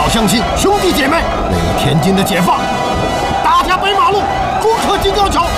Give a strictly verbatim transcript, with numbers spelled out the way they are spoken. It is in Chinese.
乡亲、兄弟姐妹，为了天津的解放，大家北马路，攻克金雕桥，